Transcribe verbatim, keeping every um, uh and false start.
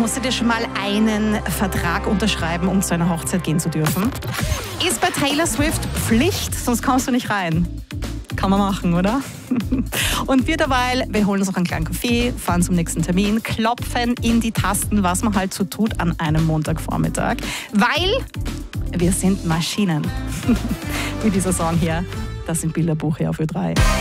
Musstet ihr schon mal einen Vertrag unterschreiben, um zu einer Hochzeit gehen zu dürfen? Ist bei Taylor Swift Pflicht, sonst kommst du nicht rein. Kann man machen, oder? Und wir derweil, wir holen uns noch einen kleinen Kaffee, fahren zum nächsten Termin, klopfen in die Tasten, was man halt so tut an einem Montagvormittag. Weil wir sind Maschinen. Wie dieser Song hier, das im Bilderbuch hier auf Ö drei.